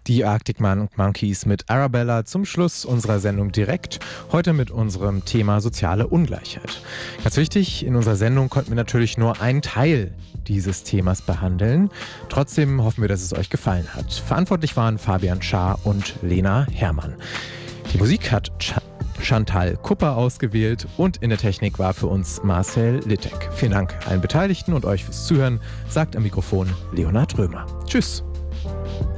Die Arctic Monkeys mit Arabella zum Schluss unserer Sendung direkt. Heute mit unserem Thema soziale Ungleichheit. Ganz wichtig, in unserer Sendung konnten wir natürlich nur einen Teil dieses Themas behandeln. Trotzdem hoffen wir, dass es euch gefallen hat. Verantwortlich waren Fabian Schaar und Lena Herrmann. Die Musik hat Chantal Kupper ausgewählt und in der Technik war für uns Marcel Littek. Vielen Dank allen Beteiligten und euch fürs Zuhören, sagt am Mikrofon Leonhard Römer. Tschüss.